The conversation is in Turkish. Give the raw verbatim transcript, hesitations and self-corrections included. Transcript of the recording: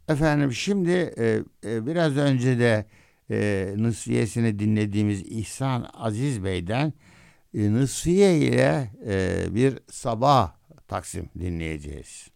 Efendim şimdi e, e, biraz önce de e, Nısfiyesini dinlediğimiz İhsan Aziz Bey'den e, Nısfiye ile e, bir sabah Taksim dinleyeceğiz.